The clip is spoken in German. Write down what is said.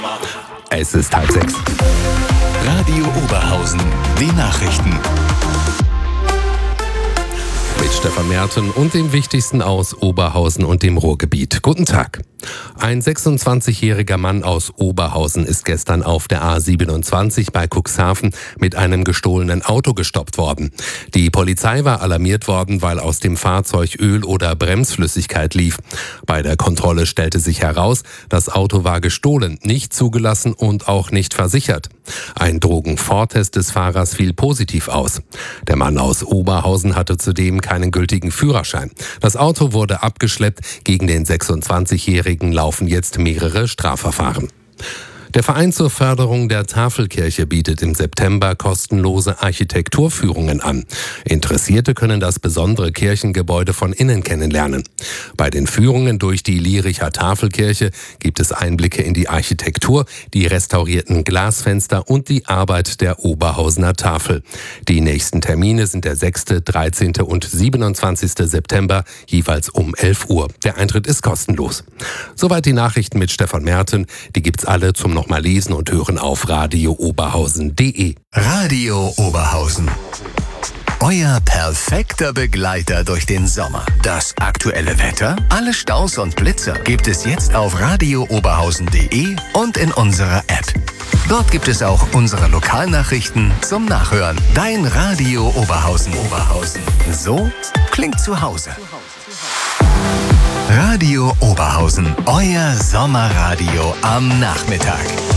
Es ist 5:30. Radio Oberhausen, die Nachrichten. Mit Stefan Merten und dem Wichtigsten aus Oberhausen und dem Ruhrgebiet. Guten Tag. Ein 26-jähriger Mann aus Oberhausen ist gestern auf der A27 bei Cuxhaven mit einem gestohlenen Auto gestoppt worden. Die Polizei war alarmiert worden, weil aus dem Fahrzeug Öl oder Bremsflüssigkeit lief. Bei der Kontrolle stellte sich heraus, das Auto war gestohlen, nicht zugelassen und auch nicht versichert. Ein Drogenvortest des Fahrers fiel positiv aus. Der Mann aus Oberhausen hatte zudem keinen gültigen Führerschein. Das Auto wurde abgeschleppt. Gegen den 26-Jährigen laufen jetzt mehrere Strafverfahren. Der Verein zur Förderung der Tafelkirche bietet im September kostenlose Architekturführungen an. Interessierte können das besondere Kirchengebäude von innen kennenlernen. Bei den Führungen durch die Liericher Tafelkirche gibt es Einblicke in die Architektur, die restaurierten Glasfenster und die Arbeit der Oberhausener Tafel. Die nächsten Termine sind der 6., 13. und 27. September, jeweils um 11 Uhr. Der Eintritt ist kostenlos. Soweit die Nachrichten mit Stefan Merten. Die gibt's alle zum nochmal lesen und hören auf radiooberhausen.de. Radio Oberhausen. Euer perfekter Begleiter durch den Sommer. Das aktuelle Wetter, alle Staus und Blitzer gibt es jetzt auf radiooberhausen.de und in unserer App. Dort gibt es auch unsere Lokalnachrichten zum Nachhören. Dein Radio Oberhausen. So klingt zu Hause. Radio Oberhausen, euer Sommerradio am Nachmittag.